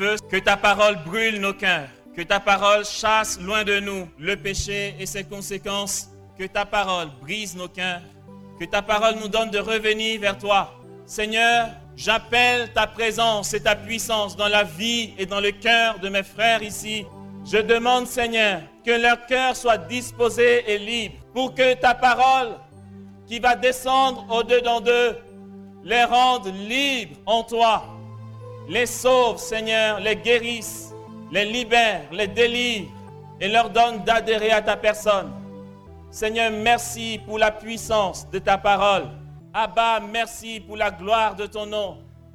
Que ta parole brûle nos cœurs. Que ta parole chasse loin de nous le péché et ses conséquences. Que ta parole brise nos cœurs. Que ta parole nous donne de revenir vers toi. Seigneur, j'appelle ta présence et ta puissance dans la vie et dans le cœur de mes frères ici. Je demande, Seigneur, que leur cœur soit disposé et libre pour que ta parole qui va descendre au-dedans d'eux les rende libres en toi. Les sauve, Seigneur, les guérisse, les libère, les délivre et leur donne d'adhérer à ta personne. Seigneur, merci pour la puissance de ta parole. Abba, merci pour la gloire de ton nom.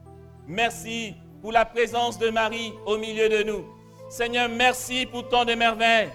Merci pour la présence de Marie au milieu de nous. Seigneur, merci pour tant de merveilles.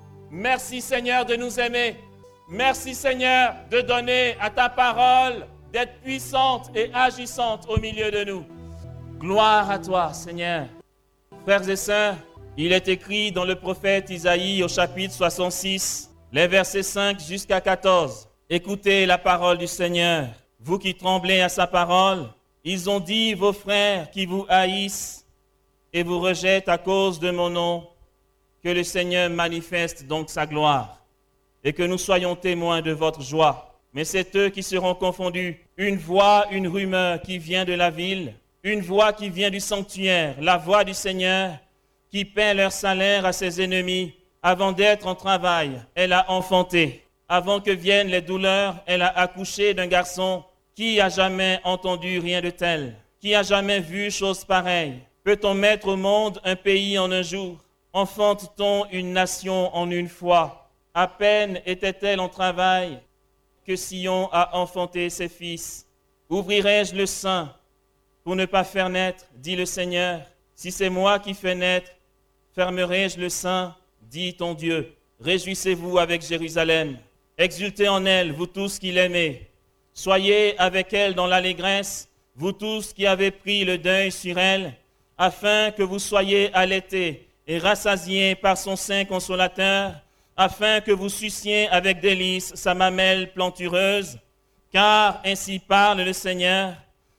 Merci, Seigneur, de nous aimer. Merci, Seigneur, de donner à ta parole d'être puissante et agissante au milieu de nous. Gloire à toi, Seigneur. Frères et sœurs, il est écrit dans le prophète Isaïe au chapitre 66, les versets 5 jusqu'à 14. Écoutez la parole du Seigneur, vous qui tremblez à sa parole. Ils ont dit, vos frères qui vous haïssent et vous rejettent à cause de mon nom, que le Seigneur manifeste donc sa gloire et que nous soyons témoins de votre joie. Mais c'est eux qui seront confondus. Une voix, une rumeur qui vient de la ville, une voix qui vient du sanctuaire, la voix du Seigneur qui paie leur salaire à ses ennemis. Avant d'être en travail, elle a enfanté. Avant que viennent les douleurs, elle a accouché d'un garçon. Qui a jamais entendu rien de tel? Qui a jamais vu chose pareille? Peut-on mettre au monde un pays en un jour? Enfante-t-on une nation en une fois? À peine était-elle en travail que Sion a enfanté ses fils. Ouvrirai-je le sein pour ne pas faire naître, dit le Seigneur. Si c'est moi qui fais naître, fermerai-je le sein, dit ton Dieu. Réjouissez-vous avec Jérusalem. Exultez en elle, vous tous qui l'aimez. Soyez avec elle dans l'allégresse, vous tous qui avez pris le deuil sur elle, afin que vous soyez allaités et rassasiés par son sein consolateur, afin que vous suciez avec délice sa mamelle plantureuse. Car ainsi parle le Seigneur,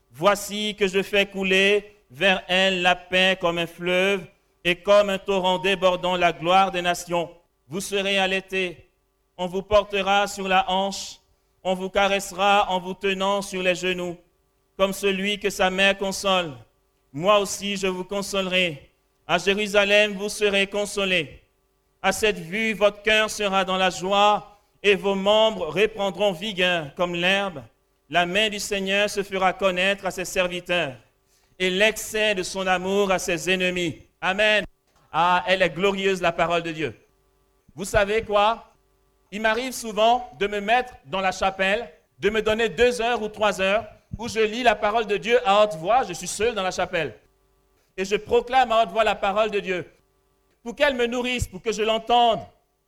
voici que je fais couler vers elle la paix comme un fleuve et comme un torrent débordant la gloire des nations. Vous serez allaités, on vous portera sur la hanche, on vous caressera en vous tenant sur les genoux, comme celui que sa mère console. Moi aussi je vous consolerai. À Jérusalem vous serez consolés. À cette vue, votre cœur sera dans la joie et vos membres reprendront vigueur comme l'herbe. La main du Seigneur se fera connaître à ses serviteurs et l'excès de son amour à ses ennemis. Amen. Ah, elle est glorieuse la parole de Dieu. Vous savez quoi? Il m'arrive souvent de me mettre dans la chapelle, de me donner 2 heures ou 3 heures où je lis la parole de Dieu à haute voix. Je suis seul dans la chapelle. Et je proclame à haute voix la parole de Dieu pour qu'elle me nourrisse, pour que je l'entende.